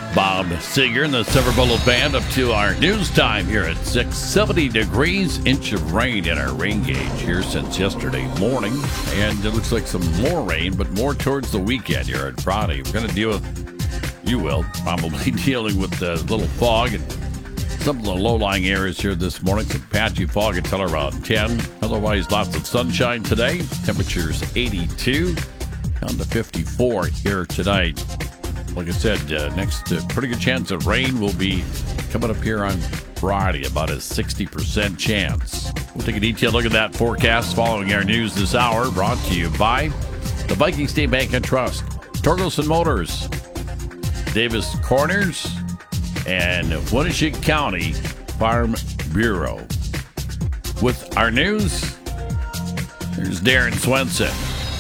Bob Seger and the Silverbolo Band up to our news time here at 670 degrees, inch of rain in our rain gauge here since yesterday morning. And it looks like some more rain, but more towards the weekend here on Friday. We're going to deal with, you will probably dealing with a little fog and some of the low-lying areas here this morning. Some patchy fog until around 10. Otherwise, lots of sunshine today. Temperatures 82 down to 54 here tonight. Like I said, next pretty good chance of rain will be coming up here on Friday, about a 60% chance. We'll take a detailed look at that forecast following our news this hour, brought to you by the Viking State Bank and Trust, Torgelson Motors, Davis Corners, and Winneshiek County Farm Bureau. With our news, here's Darren Swenson.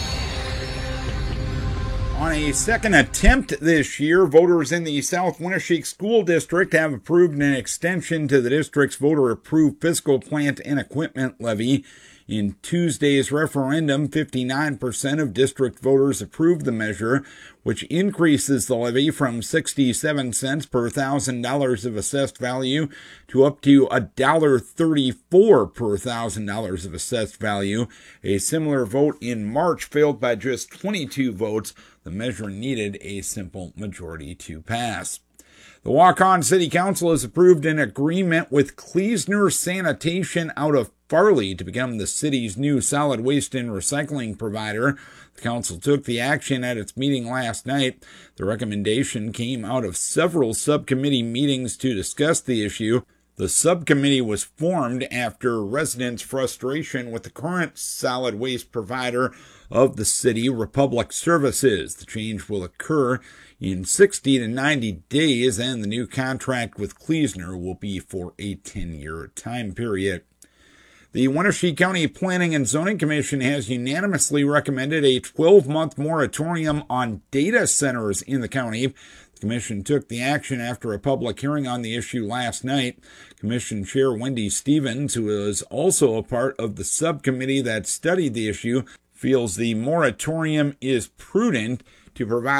On a second attempt this year, voters in the South Winneshiek School District have approved an extension to the district's voter-approved fiscal plant and equipment levy. In Tuesday's referendum, 59% of district voters approved the measure, which increases the levy from 67 cents per $1,000 of assessed value to up to $1.34 per $1,000 of assessed value. A similar vote in March failed by just 22 votes. The measure needed a simple majority to pass. The Waukon City Council has approved an agreement with Kleesner Sanitation out of Farley to become the city's new solid waste and recycling provider. The council took the action at its meeting last night. The recommendation came out of several subcommittee meetings to discuss the issue. The subcommittee was formed after residents' frustration with the current solid waste provider of the city, Republic Services. The change will occur in 60 to 90 days, and the new contract with Kleesner will be for a 10-year time period. The Winneshiek County Planning and Zoning Commission has unanimously recommended a 12-month moratorium on data centers in the county. The commission took the action after a public hearing on the issue last night. Commission Chair Wendy Stevens, who is also a part of the subcommittee that studied the issue, feels the moratorium is prudent to provide